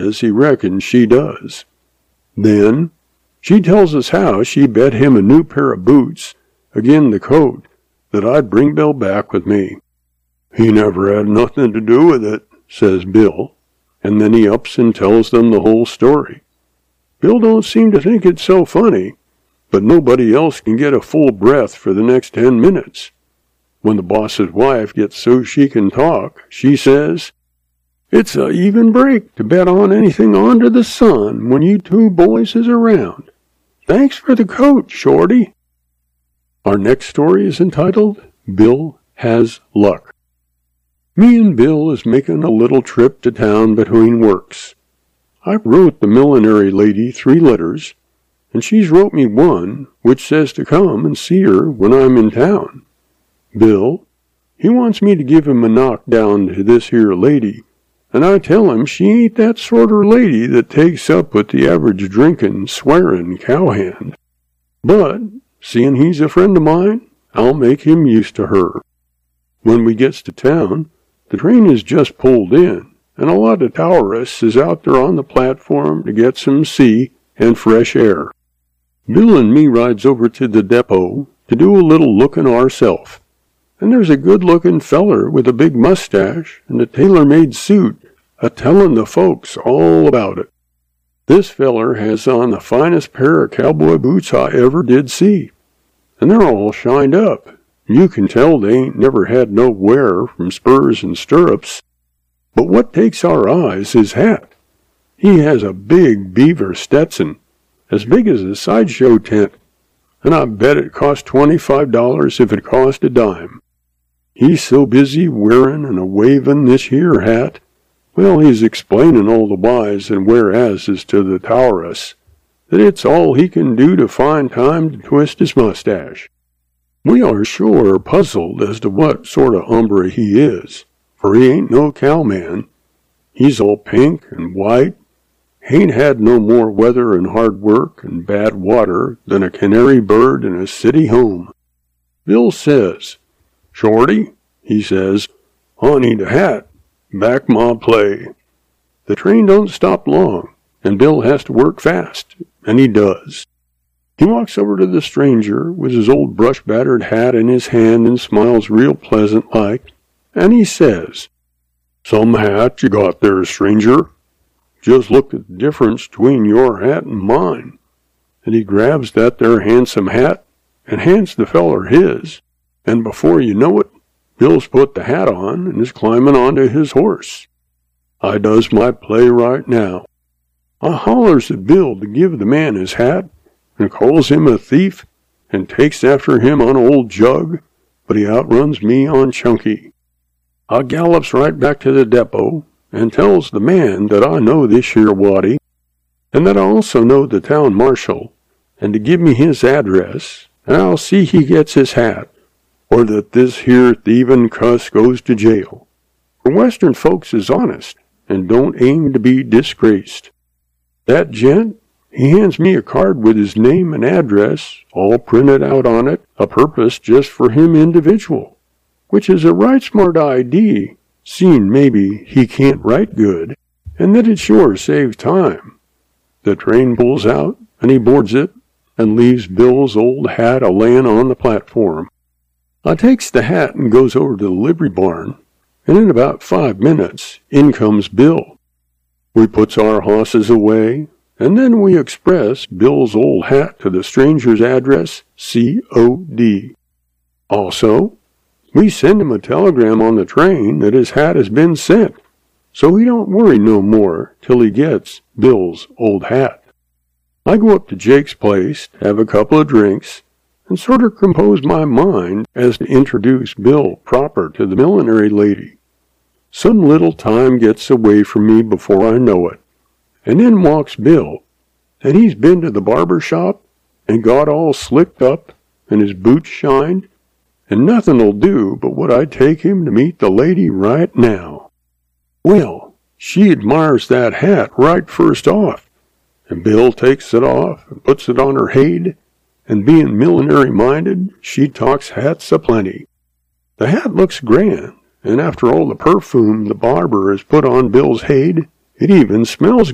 says he reckons she does. Then she tells us how she bet him a new pair of boots agin the coat that I'd bring Bill back with me. He never had nothing to do with it, says Bill, and then he ups and tells them the whole story. Bill don't seem to think it's so funny, but nobody else can get a full breath for the next 10 minutes. When the boss's wife gets so she can talk, she says, "It's a even break to bet on anything under the sun when you two boys is around. Thanks for the coat, Shorty." Our next story is entitled, Bill Has Luck. Me and Bill is making a little trip to town between works. I wrote the millinery lady 3 letters, and she's wrote me one which says to come and see her when I'm in town. Bill, he wants me to give him a knock down to this here lady, and I tell him she ain't that sorter lady that takes up with the average drinkin', swearin' cowhand. But, seeing he's a friend of mine, I'll make him used to her. When we gets to town, the train is just pulled in, and a lot of tourists is out there on the platform to get some sea and fresh air. Bill and me rides over to the depot to do a little lookin' ourself, and there's a good-looking feller with a big mustache and a tailor-made suit a-tellin' the folks all about it. This feller has on the finest pair of cowboy boots I ever did see, and they're all shined up. You can tell they ain't never had no wear from spurs and stirrups. But what takes our eyes is his hat. He has a big beaver Stetson, as big as a sideshow tent, and I bet it cost $25 if it cost a dime. He's so busy wearin' and a-wavin' this here hat, well, he's explainin' all the whys and whereases to the tourists, that it's all he can do to find time to twist his mustache. We are sure puzzled as to what sort of hombre he is, for he ain't no cowman. He's all pink and white, ain't had no more weather and hard work and bad water than a canary bird in a city home. Bill says, "Shorty," he says, "I need a hat. Back my play." The train don't stop long, and Bill has to work fast, and he does. He walks over to the stranger with his old brush-battered hat in his hand and smiles real pleasant-like, and he says, "Some hat you got there, stranger. Just look at the difference between your hat and mine." And he grabs that there handsome hat and hands the feller his, and before you know it, Bill's put the hat on and is climbing onto his horse. I does my play right now. I hollers at Bill to give the man his hat, and calls him a thief, and takes after him on old Jug, but he outruns me on Chunky. I gallops right back to the depot, and tells the man that I know this here waddy, and that I also know the town marshal, and to give me his address, and I'll see he gets his hat, or that this here thievin' cuss goes to jail. For Western folks is honest, and don't aim to be disgraced. That gent, he hands me a card with his name and address, all printed out on it, a purpose just for him individual, which is a right smart idea, seeing maybe he can't write good, and that it sure saves time. The train pulls out, and he boards it, and leaves Bill's old hat a-layin' on the platform. I takes the hat and goes over to the livery barn, and in about 5 minutes, in comes Bill. We puts our hosses away, and then we express Bill's old hat to the stranger's address, C.O.D. Also, we send him a telegram on the train that his hat has been sent, so he don't worry no more till he gets Bill's old hat. I go up to Jake's place, have a couple of drinks, and sort of compose my mind as to introduce Bill proper to the millinery lady. Some little time gets away from me before I know it, and in walks Bill, and he's been to the barber shop, and got all slicked up, and his boots shined, and nothing'll do but what I'd take him to meet the lady right now. Well, she admires that hat right first off, and Bill takes it off and puts it on her head, and being millinery-minded, she talks hats a-plenty. The hat looks grand, and after all the perfume the barber has put on Bill's head, it even smells